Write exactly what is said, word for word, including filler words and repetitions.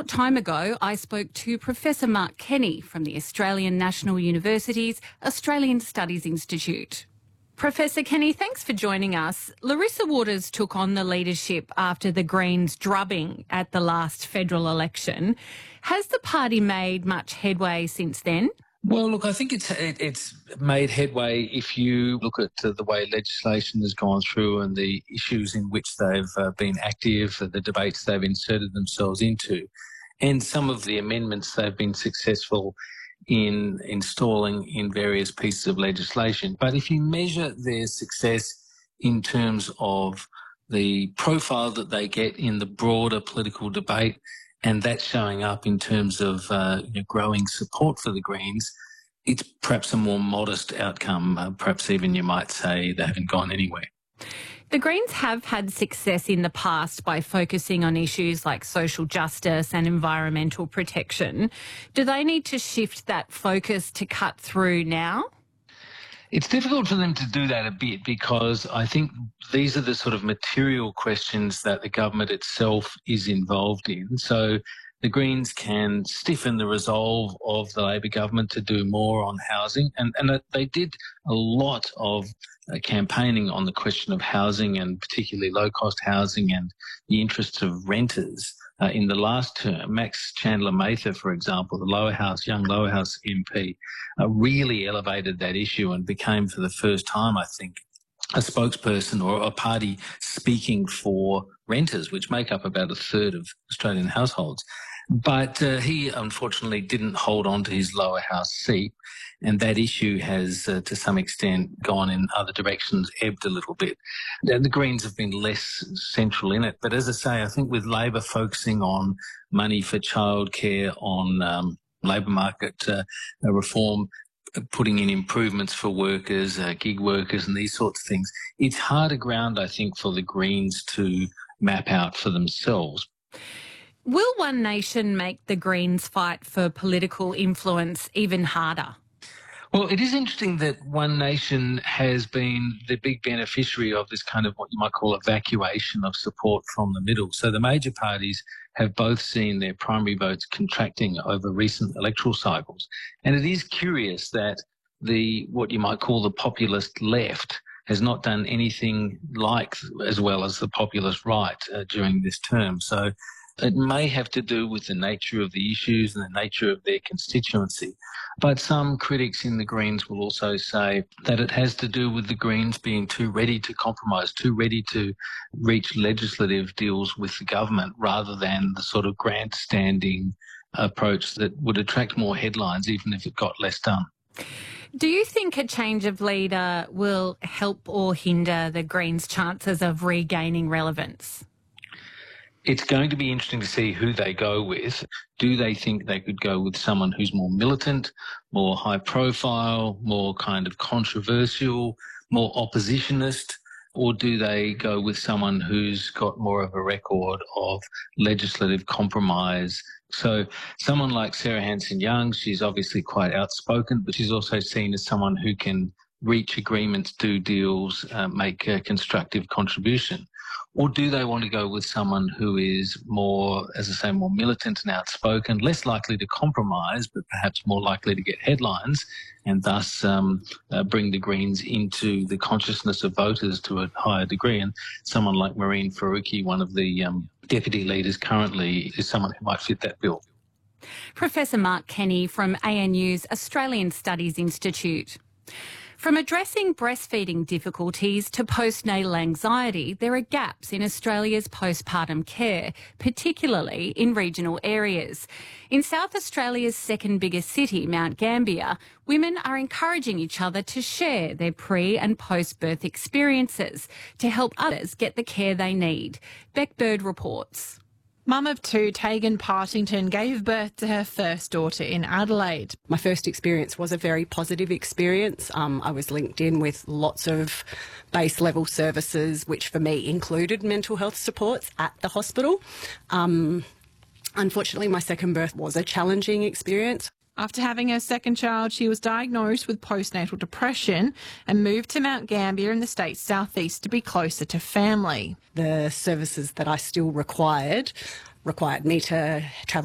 short time ago, I spoke to Professor Mark Kenny from the Australian National University's Australian Studies Institute. Professor Kenny, thanks for joining us. Larissa Waters took on the leadership after the Greens' drubbing at the last federal election. Has the party made much headway since then? Well, look, I think it's it, it's made headway if you look at uh, the way legislation has gone through and the issues in which they've uh, been active, the debates they've inserted themselves into, and some of the amendments they've been successful in installing in various pieces of legislation. But if you measure their success in terms of the profile that they get in the broader political debate, and that's showing up in terms of uh, you know, growing support for the Greens, it's perhaps a more modest outcome. Uh, perhaps even you might say they haven't gone anywhere. The Greens have had success in the past by focusing on issues like social justice and environmental protection. Do they need to shift that focus to cut through now? It's difficult for them to do that a bit because I think these are the sort of material questions that the government itself is involved in. So the Greens can stiffen the resolve of the Labor government to do more on housing. And, and they did a lot of uh, campaigning on the question of housing, and particularly low-cost housing and the interests of renters. Uh, in the last term, Max Chandler-Mather, for example, the Lower House, young Lower House M P, uh, really elevated that issue and became for the first time, I think, a spokesperson or a party speaking for renters, which make up about a third of Australian households. But uh, he unfortunately didn't hold on to his Lower House seat, and that issue has, uh, to some extent, gone in other directions, ebbed a little bit. And the Greens have been less central in it. But as I say, I think with Labor focusing on money for childcare, on um, labour market uh, reform, putting in improvements for workers, uh, gig workers and these sorts of things, it's harder ground, I think, for the Greens to map out for themselves. Will One Nation make the Greens' fight for political influence even harder? Well, it is interesting that One Nation has been the big beneficiary of this kind of what you might call evacuation of support from the middle. So the major parties have both seen their primary votes contracting over recent electoral cycles. And it is curious that the what you might call the populist left has not done anything like as well as the populist right uh, during this term. So it may have to do with the nature of the issues and the nature of their constituency. But some critics in the Greens will also say that it has to do with the Greens being too ready to compromise, too ready to reach legislative deals with the government rather than the sort of grandstanding approach that would attract more headlines even if it got less done. Do you think a change of leader will help or hinder the Greens' chances of regaining relevance? It's going to be interesting to see who they go with. Do they think they could go with someone who's more militant, more high profile, more kind of controversial, more oppositionist? Or do they go with someone who's got more of a record of legislative compromise? So someone like Sarah Hanson-Young, she's obviously quite outspoken, but she's also seen as someone who can reach agreements, do deals, uh, make a constructive contribution. Or do they want to go with someone who is more, as I say, more militant and outspoken, less likely to compromise, but perhaps more likely to get headlines and thus um, uh, bring the Greens into the consciousness of voters to a higher degree? And someone like Mehreen Faruqi, one of the um, deputy leaders currently, is someone who might fit that bill. Professor Mark Kenny from A N U's Australian Studies Institute. From addressing breastfeeding difficulties to postnatal anxiety, there are gaps in Australia's postpartum care, particularly in regional areas. In South Australia's second biggest city, Mount Gambier, women are encouraging each other to share their pre- and post-birth experiences to help others get the care they need. Beck Bird reports. Mum of two, Tegan Partington, gave birth to her first daughter in Adelaide. My first experience was a very positive experience. Um, I was linked in with lots of base level services, which for me included mental health supports at the hospital. Um, unfortunately, my second birth was a challenging experience. After having her second child, she was diagnosed with postnatal depression and moved to Mount Gambier in the state's southeast to be closer to family. The services that I still required required me to travel